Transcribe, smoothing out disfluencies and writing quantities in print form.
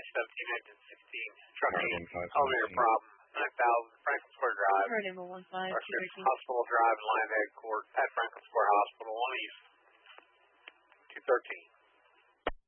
engine 16, trucking, elevator problem, 9,000 Franklin Square Drive. Hospital Drive and Live Head Court at Franklin Square Hospital on East. 213.